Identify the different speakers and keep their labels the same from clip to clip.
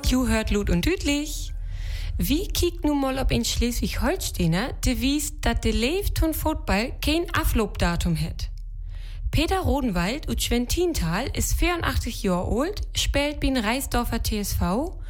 Speaker 1: You hört Lut und Düdlich. Wie kiekt nun mal ob in Schleswig-Holsteiner, der wies, dass der Leif von Football kein Aflobdatum hat. Peter Rodenwald ut Schwentintal ist 84 Jahre alt, spielt bin Reisdorfer TSV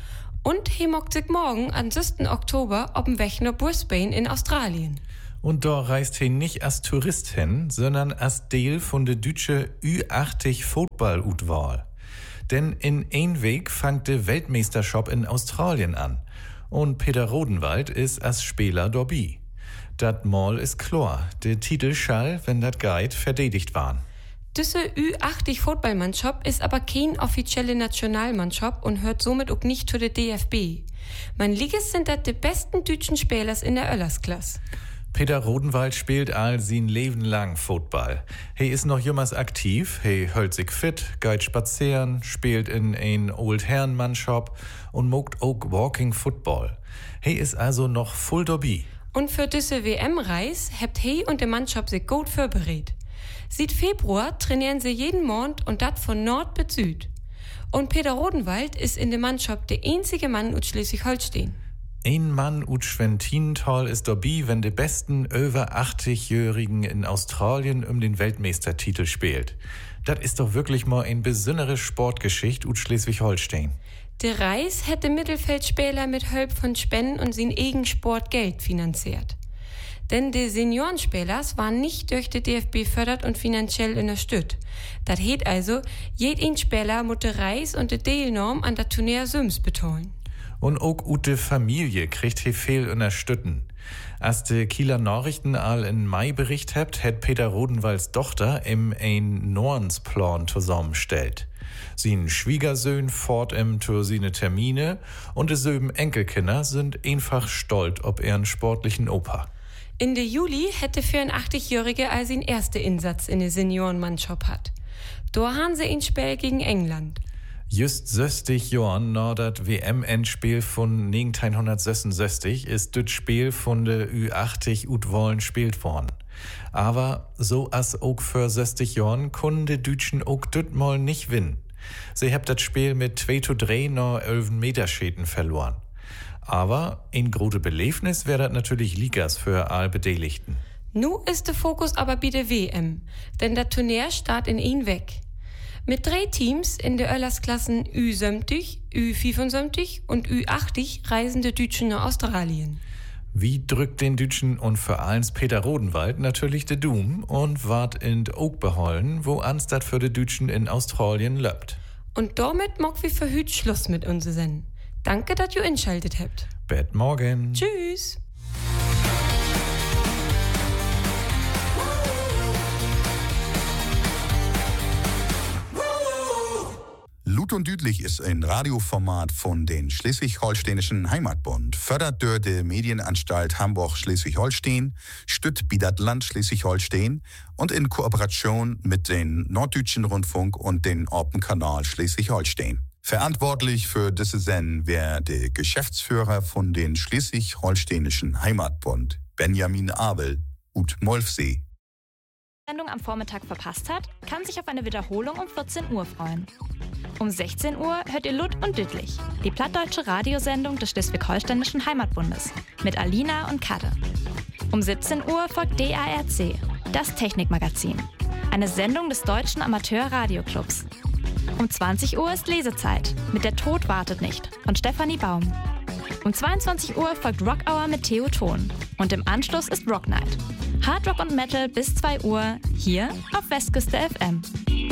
Speaker 1: und he mockt sich morgen am 6. Oktober auf dem Weg nach Brisbane in Australien.
Speaker 2: Und da reist he nicht als Tourist hin, sondern als Teil von der deutsche Ü80 Football-Utwahl. Denn in ein Weg fängt der Weltmeisterschaft in Australien an. Und Peter Rodenwald ist als Spieler dabei. Dat Mal ist klar, der Titel schall, wenn dat Guide verdedigt waren.
Speaker 1: Diese Ü80 Footballmannschaft ist aber kein offizielle Nationalmannschaft und hört somit auch nicht zu der DFB. Man Liges sind dat die besten deutschen Spielers in der Öllersklasse.
Speaker 2: Peter Rodenwald spielt all sein Leben lang Football. He ist noch jemals aktiv, he hält sich fit, geht spazieren, spielt in ein Old-Herren-Mannschaft und mogt auch Walking Football. He ist also noch voll dabei.
Speaker 1: Und für diese WM-Reis habt he und die Mannschaft sich gut vorbereitet. Seit Februar trainieren sie jeden Monat und dat von Nord bis Süd. Und Peter Rodenwald ist in der Mannschaft der einzige Mann aus Schleswig-Holstein.
Speaker 2: Ein Mann ut Schwentintal ist dabei, wenn die besten über 80-Jährigen in Australien den Weltmeistertitel spielt. Das ist doch wirklich mal ein besondere Sportgeschichte ut Schleswig-Holstein.
Speaker 1: Der Reis hätte Mittelfeldspieler mit Hilfe von Spenden und sein eigen Sport Geld finanziert. Denn die Seniorenspielers waren nicht durch die DFB fördert und finanziell unterstützt. Das heißt also, jeder Spieler muss der Reis und die Teilnahme an der Turnier Süms betonen.
Speaker 2: Und auch ute Familie kriegt he viel unterstützen. Als die Kieler Nachrichten all in Mai bericht habt, hat Peter Rodenwalds Tochter ein Nornsplan zusammengestellt. Sein Schwiegersöhn fort zu seine Termine und die sieben Enkelkinder sind einfach stolz ob ihren sportlichen Opa.
Speaker 1: In der Juli hätte 84-Jährige als sein erster Einsatz in der Seniorenmannschaft hat. Da haben sie ein Spiel gegen England.
Speaker 2: Just 60 Jahren nach das WM-Endspiel von 1966 ist das Spiel von der Ü80 Utwahlen spielt worden. Aber so als auch für 60 Jahren konnten die Deutschen auch das Mal nicht gewinnen. Sie haben das Spiel mit 2:3 nach 11 Meterschäden verloren. Aber ein großes Belebnis wäre das natürlich Ligas für alle Beteiligten.
Speaker 1: Nu ist der Fokus aber bei der WM, denn der Turnier startet in ein Weg. Mit 3 Teams in der Öllersklassen Ü70, Ü75 und Ü80 reisen die Deutschen nach Australien.
Speaker 2: Wie drückt den Deutschen und vor allem Peter Rodenwald natürlich de Doom und wart in Oak behollen, wo anstatt für die Deutschen in Australien löbt.
Speaker 1: Und damit mag wir für heute Schluss mit uns sein. Danke, dass ihr einschaltet habt.
Speaker 2: Bis morgen.
Speaker 1: Tschüss.
Speaker 3: Lut und Düdlich ist ein Radioformat von den Schleswig-Holsteinischen Heimatbund, fördert durch die Medienanstalt Hamburg-Schleswig-Holstein, stützt das Land Schleswig-Holstein und in Kooperation mit den Norddeutschen Rundfunk und den Orpen-Kanal Schleswig-Holstein. Verantwortlich für diese Sendung wäre der Geschäftsführer von den Schleswig-Holsteinischen Heimatbund, Benjamin Abel, ut Molfsee.
Speaker 4: Sendung am Vormittag verpasst hat, kann sich auf eine Wiederholung um 14 Uhr freuen. Um 16 Uhr hört ihr Lut und Düdlich, die plattdeutsche Radiosendung des Schleswig-Holsteinischen Heimatbundes mit Alina und Kadde. Um 17 Uhr folgt DARC, das Technikmagazin, eine Sendung des Deutschen Amateur-Radioclubs. Um 20 Uhr ist Lesezeit mit Der Tod wartet nicht von Stefanie Baum. Um 22 Uhr folgt Rock Hour mit Theo Thon und im Anschluss ist Rock Night. Hard Rock und Metal bis 2 Uhr hier auf Westküste FM.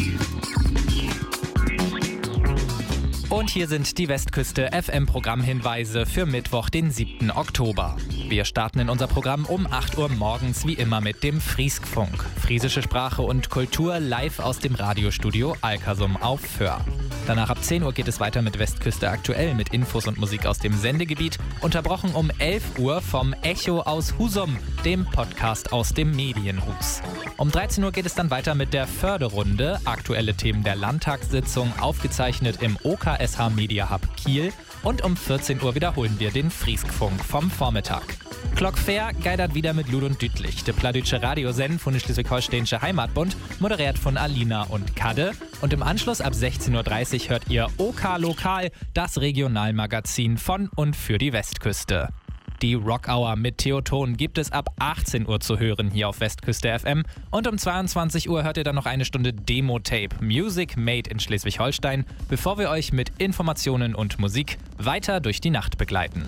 Speaker 5: Und hier sind die Westküste FM-Programmhinweise für Mittwoch, den 7. Oktober. Wir starten in unser Programm um 8 Uhr morgens wie immer mit dem Frieskfunk. Friesische Sprache und Kultur live aus dem Radiostudio Alkersum auf Föhr. Danach ab 10 Uhr geht es weiter mit Westküste aktuell mit Infos und Musik aus dem Sendegebiet, unterbrochen um 11 Uhr vom Echo aus Husum, dem Podcast aus dem Medienhus. Um 13 Uhr geht es dann weiter mit der Förderrunde, aktuelle Themen der Landtagssitzung, aufgezeichnet im OKSH Media Hub Kiel, und um 14 Uhr wiederholen wir den Frieskfunk vom Vormittag. Glock fair geidert wieder mit Lud und Dütlich. Der plattdeutsche Radiosend von der Schleswig-Holsteinische Heimatbund, moderiert von Alina und Kadde. Und im Anschluss ab 16.30 Uhr hört ihr OK Lokal, das Regionalmagazin von und für die Westküste. Die Rock Hour mit Theoton gibt es ab 18 Uhr zu hören hier auf Westküste FM. Und um 22 Uhr hört ihr dann noch eine Stunde Demo-Tape Music Made in Schleswig-Holstein, bevor wir euch mit Informationen und Musik weiter durch die Nacht begleiten.